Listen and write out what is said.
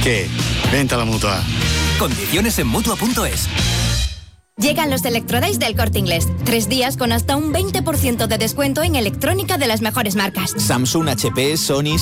¿Qué? Vente a la Mutua. Condiciones en Mutua.es. Llegan los Electrodays del Corte Inglés. 3 días con hasta un 20% de descuento en electrónica de las mejores marcas. Samsung, HP, Sony,